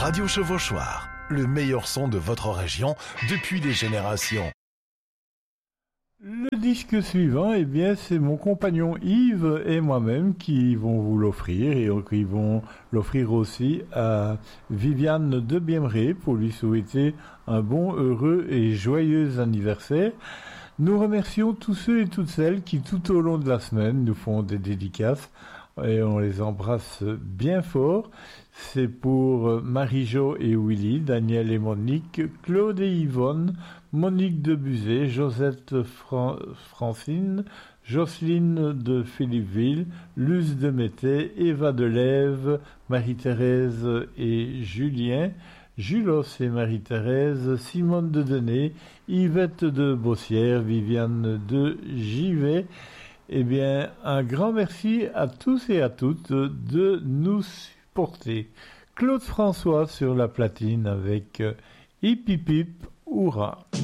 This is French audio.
Radio Chevauchoir, le meilleur son de votre région depuis des générations. Le disque suivant, eh bien, c'est mon compagnon Yves et moi-même qui vont vous l'offrir et qui vont l'offrir aussi à Viviane de Biemré pour lui souhaiter un bon, heureux et joyeux anniversaire. Nous remercions tous ceux et toutes celles qui tout au long de la semaine nous font des dédicaces et on les embrasse bien fort. C'est pour Marie-Jo et Willy, Daniel et Monique, Claude et Yvonne, Monique de Buzet, Josette Francine, Jocelyne de Philippeville, Luce de Métais, Eva de Lève, Marie-Thérèse et Julien, Julos et Marie-Thérèse, Simone de Denay, Yvette de Bossière, Viviane de Givet. Eh bien, un grand merci à tous et à toutes de nous supporter. Claude François sur la platine avec Hip Hip Hip Hourra.